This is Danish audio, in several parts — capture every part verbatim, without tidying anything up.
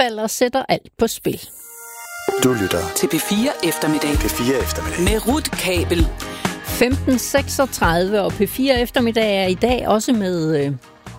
anbefaler og sætter alt på spil. Du lytter til P fire Eftermiddag. P fire Eftermiddag. Med Ruth Kabel. femten seksogtredive og P fire Eftermiddag er i dag også med øh,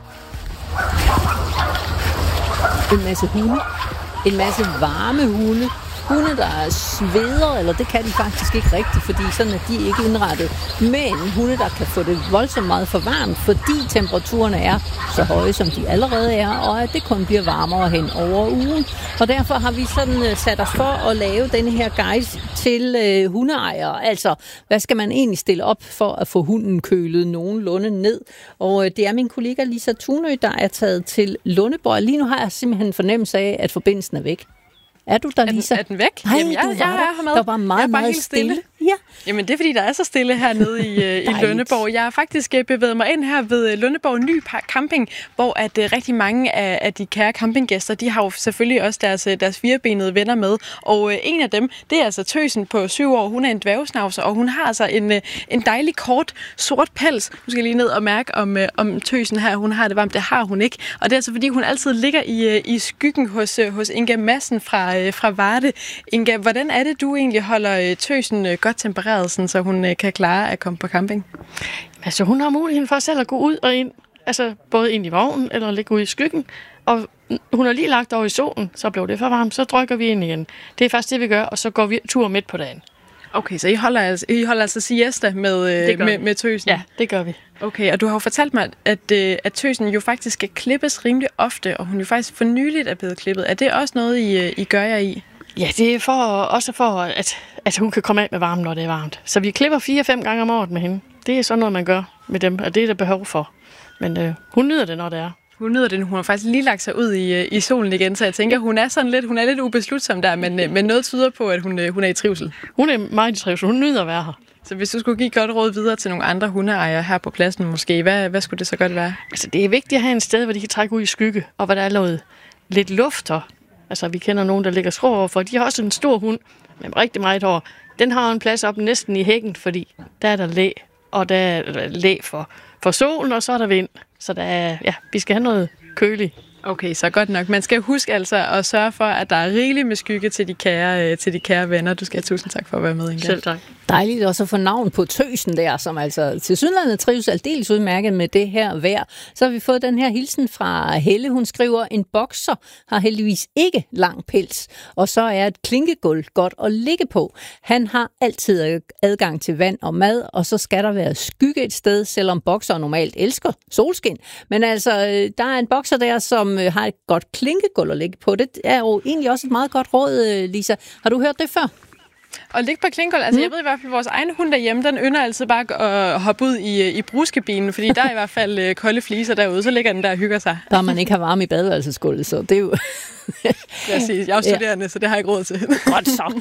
en masse hunde. En masse varme hunde. Hunde, der sveder, eller det kan de faktisk ikke rigtigt, fordi sådan er de ikke indrettet. Men hunde, der kan få det voldsomt meget for varmt, fordi temperaturerne er så høje, som de allerede er, og at det kun bliver varmere hen over ugen. Og derfor har vi sådan sat os for at lave denne her guide til øh, hundeejere. Altså, hvad skal man egentlig stille op for at få hunden kølet nogenlunde ned? Og øh, det er min kollega Lisa Tunø, der er taget til Lundeborg. Lige nu har jeg simpelthen fornemmelse af, at forbindelsen er væk. Er du der, Lisa? Er den, er den væk? Hej, Jamen, jeg, du jeg, var jeg er her med. Der var meget, jeg er bare meget helt stille. stille. Ja. Jamen, det er fordi, der er så stille hernede i, i Lundeborg. Jeg har faktisk bevæget mig ind her ved Lundeborg Ny Camping, hvor at uh, rigtig mange af, af de kære campinggæster, de har jo selvfølgelig også deres, deres firebenede venner med. Og uh, en af dem, det er altså Tøsen på syv år. Hun er en dværgesnavser, og hun har altså en, uh, en dejlig kort sort pels. Nu skal jeg lige ned og mærke, om, uh, om Tøsen her, hun har det varmt. Det har hun ikke. Og det er altså, fordi hun altid ligger i, uh, i skyggen hos, uh, hos Inga Madsen fra, uh, fra Varde. Inga, hvordan er det, du egentlig holder uh, Tøsen uh, godt tempereret, sådan, så hun uh, kan klare at komme på camping? Altså, hun har muligheden for selv at gå ud og ind, altså både ind i vognen eller ligge ude i skyggen. Og hun har lige lagt over i solen, så blev det for varmt, så trykker vi ind igen. Det er faktisk det, vi gør, og så går vi tur midt på dagen. Okay, så I holder altså, I holder altså siesta med, øh, med, med Tøsen? Ja, det gør vi. Okay, og du har jo fortalt mig, at, at Tøsen jo faktisk skal klippes rimelig ofte, og hun jo faktisk for nyligt er blevet klippet. Er det også noget, I, I gør jer i? Ja, det er for, også for, at, at hun kan komme af med varmen, når det er varmt. Så vi klipper fire-fem gange om året med hende. Det er sådan noget, man gør med dem, og det er der behov for. Men øh, hun nyder det, når det er. Hun nyder det. Hun har faktisk lige lagt sig ud i, i solen igen, så jeg tænker, hun er sådan lidt, hun er lidt ubeslutsom der, men, men noget tyder på, at hun, hun er i trivsel. Hun er meget i trivsel. Hun nyder at være her. Så hvis du skulle give godt råd videre til nogle andre hundeejere her på pladsen måske, hvad, hvad skulle det så godt være? Altså, det er vigtigt at have en sted, hvor de kan trække ud i skygge, og hvor der er noget lidt luft her. Altså, vi kender nogen, der ligger skrå overfor. De har også en stor hund med rigtig meget hår. Den har en plads op næsten i hækken, fordi der er der læ, og der er læ for, for solen, og så er der vind. Så der er, ja, vi skal have noget køligt. Okay, så godt nok. Man skal huske altså at sørge for, at der er rigeligt med skygge til de kære, til de kære venner. Du skal have tusind tak for at være med, Inga. Selv tak. Dejligt også at få navn på Tøsen der, som altså tilsyneladende trives aldeles udmærket med det her vejr. Så har vi fået den her hilsen fra Helle. Hun skriver, en bokser har heldigvis ikke lang pels, og så er et klinkegulv godt at ligge på. Han har altid adgang til vand og mad, og så skal der være skygge et sted, selvom bokser normalt elsker solskin. Men altså, der er en bokser der, som har et godt klinkegulv at ligge på. Det er jo egentlig også et meget godt råd, Lisa. Har du hørt det før? Og ligge på klinkegulv, altså mm. jeg ved i hvert fald, at vores egen hund derhjemme, den ynder altid bare at hoppe ud i, i bruskabinen, fordi der er i hvert fald kolde fliser derude, så ligger den der og hygger sig. Der man ikke har varme i badeværelsesgulvet, så det er jo... Præcis, jeg er jo studerende, ja. Så det har jeg ikke råd til. Godt så.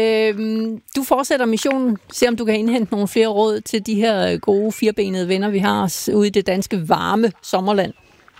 Øhm, du fortsætter missionen. Se om du kan indhente nogle flere råd til de her gode firebenede venner, vi har ude i det danske varme sommerland.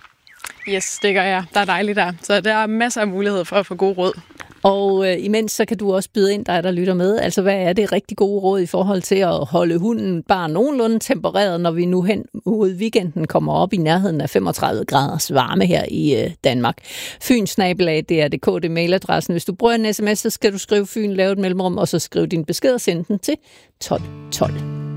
Yes, det gør jeg. Der er dejligt der. Så der er masser af muligheder for at få gode råd. Og øh, imens så kan du også byde ind, dig der lytter med. Altså, hvad er det rigtig gode råd i forhold til at holde hunden bare nogenlunde tempereret, når vi nu hen mod weekenden kommer op i nærheden af femogtredive graders varme her i øh, Danmark? Fyn snabel-a D R punktum d k, det er mailadressen. Hvis du bruger en sms, så skal du skrive Fyn, lave et mellemrum, og så skrive din besked og sende den til tolv tolv.